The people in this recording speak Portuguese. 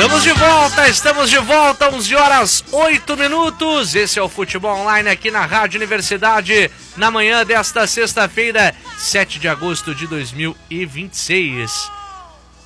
Estamos de volta, 11 horas 8 minutos. Esse é o Futebol Online aqui na Rádio Universidade, na manhã desta sexta-feira, 7 de agosto de 2026.